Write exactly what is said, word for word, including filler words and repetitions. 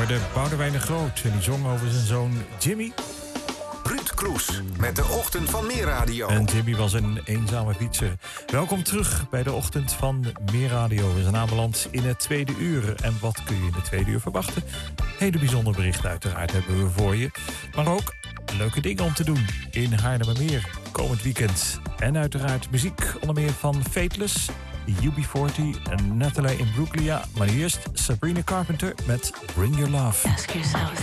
hoorde Boudewijn de Groot en die zong over zijn zoon Jimmy. Ruud Kroes met de Ochtend van Meerradio. En Jimmy was een eenzame fietser. Welkom terug bij de Ochtend van Meerradio. We zijn aanbeland in het tweede uur. En wat kun je in het tweede uur verwachten? Hele bijzonder bericht uiteraard hebben we voor je. Maar ook leuke dingen om te doen in Haarlemmermeer komend weekend. En uiteraard muziek onder meer van Fateless, U B veertig en Natalie Imbruglia. Maar eerst Sabrina Carpenter met Bring Your Love. Ask yourself.